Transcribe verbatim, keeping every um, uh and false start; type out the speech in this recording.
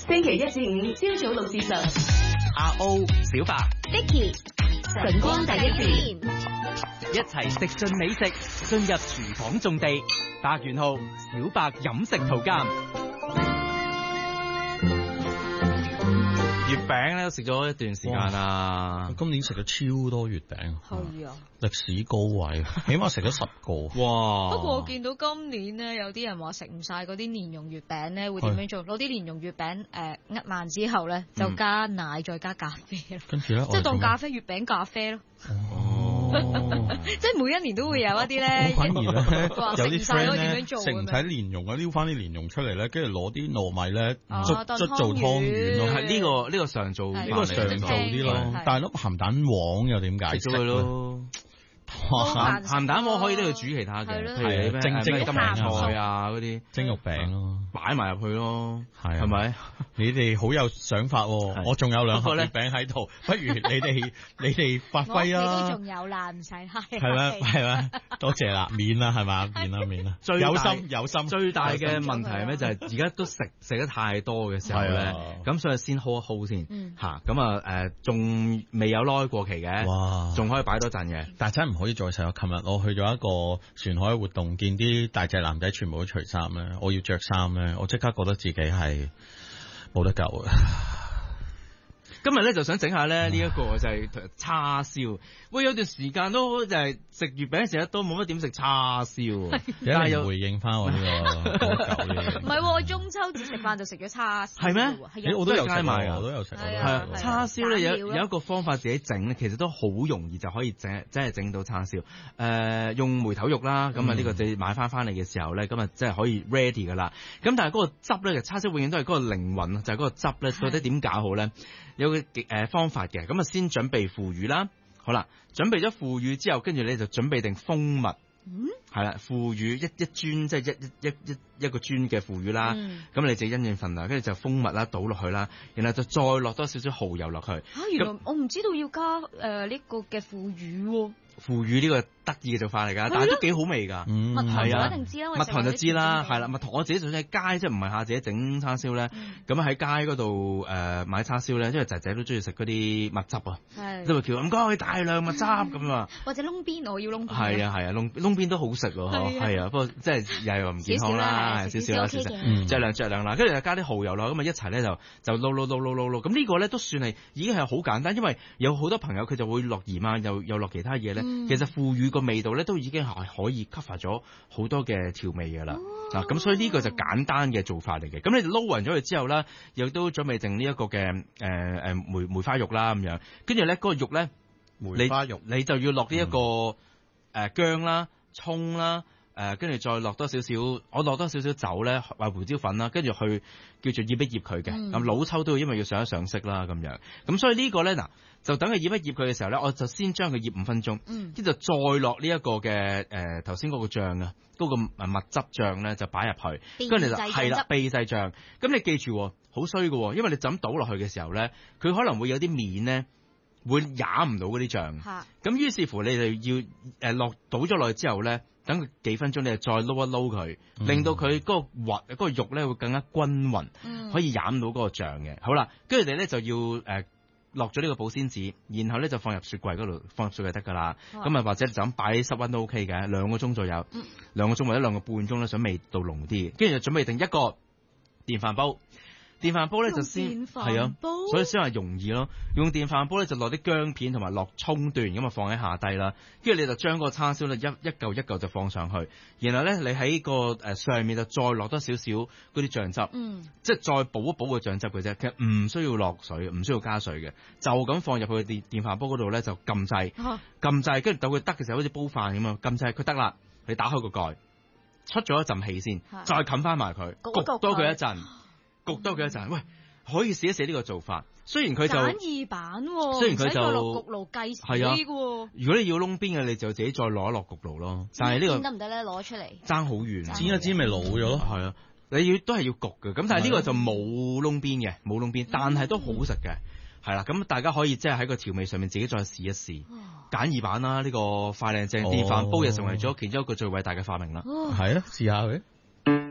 星期一至五朝早六至十。 阿 O、小白、 Vicky、晨光第一線， 一齊食盡美食，進入廚房種地。白元浩、小白飲食圖鑑。月餅咧食咗一段時間啦， 今年食咗超多月餅， 係啊， 歷史高位，起碼食咗十個。 哇！ 不過我見到今年咧，有啲人話食唔晒嗰啲蓮蓉月餅咧，會點樣做？攞啲蓮蓉月餅誒呃爛之後咧，就加奶再加咖啡咯。 跟住咧， 即係當咖啡月餅咖啡咯。 哦， 即係每一年都會有一啲咧， 反而咧有啲 friend 咧食食唔晒蓮蓉啊，撩翻啲蓮蓉出嚟咧，跟住攞啲糯米咧捽當捽做湯圓咯。 係呢個呢個常做， 呢個常做啲咯。但係粒鹹蛋黃又點解食咗佢咯？鹹鹹蛋黃可以都要煮其他嘅，譬如咩蒸蒸肉金芽菜啊嗰啲蒸肉餅咯， 擺埋入去咯， 係係咪？ 你哋好有想法喎！我仲有兩盒月餅喺度，不如你哋你哋發揮啊！ 你都仲有啦，唔使客氣。 係咩？係咩？多謝啦，免啦係嘛？免啦免啦。有心有心。 最大嘅問題係咩？就係而家都食食得太多嘅時候咧，咁所以先 hold 一 hold 先嚇。咁啊誒，仲未有耐過期嘅，哇！仲可以擺多陣嘅， 但係真係唔可以再食。我琴日我去咗一個船海活動，見啲大隻男仔全部都除衫咧，我要着衫咧，我即刻覺得自己係冇得救啊！ 今日咧就想整下咧呢一個就係叉燒。喂，有段時間都就係食月餅食得多，冇乜點食叉燒。 但係又回應翻我呢個唔係，我中秋節食飯就食咗叉燒。 係咩？ 係我都有街買啊，我都有食。 係啊，叉燒咧有有一個方法自己整咧，其實都好容易就可以整，真係整到叉燒。誒，用梅頭肉啦，咁啊呢個你買翻翻嚟嘅時候咧，咁啊即係可以 ready 噶啦。咁但係嗰個汁咧，叉燒永遠都係嗰個靈魂，就係嗰個汁咧，到底點搞好咧？有個誒方法嘅，咁啊先準備腐乳啦，好啦，準備咗腐乳之後，跟住你就準備定蜂蜜，嗯，係啦，腐乳一一磚，即係一一一一一個磚嘅腐乳啦，咁、嗯、你就因應份量，跟住就蜂蜜啦，倒落去啦，然後就再落多少少蠔油落去。 嚇、啊，原來我唔知道要加誒呢、呃這個嘅腐乳喎、哦。 腐乳呢個得意嘅做法嚟㗎，但係都幾好味㗎。 蜜糖就一定知啦， 蜜糖就知啦，係啦，蜜糖我自己就喺街，即係唔係下自己整叉燒咧。咁喺街嗰度誒買叉燒咧，因為仔仔都中意食嗰啲蜜汁啊，都會叫唔該大量蜜汁咁啊。 或者窿邊，我要窿邊。 係啊係啊，窿窿邊都好食喎，係啊，不過即係又係話唔健康啦，少少啦，少少，酌量酌量啦，跟住就加啲蠔油咯，咁啊一齊咧就就撈撈撈撈撈撈，咁呢個咧都算係已經係好簡單，因為有好多朋友佢就會落鹽啊，又又落其他嘢咧。嗯、其實腐乳個味道咧都已經係可以 cover 咗好多嘅調味㗎啦，嗱咁、哦啊、所以呢個就簡單嘅做法嚟嘅。咁你撈勻咗佢之後咧，又都準備定呢一個嘅誒誒梅梅花肉啦咁樣，跟住咧嗰個肉咧，梅花肉你，你就要落呢一個誒、呃、薑啦、葱啦。誒，跟住、呃、再落多少少，我落多少少酒咧，或胡椒粉啦，跟住去叫做醃一醃佢嘅。咁、嗯、老抽都要，因為要上一上色啦，咁樣。咁所以個呢個咧，嗱，就等佢醃一醃佢嘅時候咧，我就先將佢醃五分鐘，跟住、嗯、再落呢一個嘅誒頭先嗰個醬啊，嗰、嗰個蜜汁醬咧就擺入去，跟住就係啦，秘製醬。咁你記住，好衰嘅，因為你就咁倒落去嘅時候咧，佢可能會有啲面咧。會飲唔到嗰啲醬，咁於是乎你哋要誒落、呃、倒咗落去之後咧，等佢幾分鐘，你就再撈一撈佢，嗯、令到佢嗰個滑嗰個肉咧會更加均勻，嗯、可以飲到嗰個醬嘅。好啦，跟住你咧就要誒落咗呢個保鮮紙，然後咧就放入雪櫃嗰度，放入雪櫃得噶啦。咁啊或者就咁擺室溫都 OK 嘅，兩個鐘左右，嗯、兩個鐘或者兩個半鐘咧，想味道濃啲，跟住就準備定一個電飯煲。電飯煲咧就先係啊，所以先話容易咯。用電飯煲咧就落啲薑片同埋落葱段咁啊放喺下低啦。跟住你就將個叉燒咧一一嚿一嚿就放上去，然後咧你喺個誒上面就再落多少少嗰啲醬汁，嗯，即係再補一補個醬汁嘅啫。其實唔需要落水，唔需要加水嘅，就咁放入去電電飯煲嗰度咧就撳掣，撳掣，跟住到佢得嘅時候好似煲飯咁啊，撳掣佢得啦，你打開個蓋，出咗一陣氣先，再冚翻埋佢，焗多佢一陣。焗多佢一陣，喂，可以試一試呢個做法。雖然佢就簡易版， 雖然佢就落焗爐計時嘅。 如果你要窿邊嘅，你就自己再攞一落焗爐咯。但係呢個得唔得咧？攞出嚟爭好遠， 煎一煎咪老咗咯。 係啊，你要都係要焗嘅。咁但係呢個就冇窿邊嘅，冇窿邊，但係都好食嘅。係啦，咁大家可以即係喺個調味上面自己再試一試。簡易版啦，呢個快靚正電飯煲又成為咗其中一個最偉大嘅發明啦。 係啊，試下佢。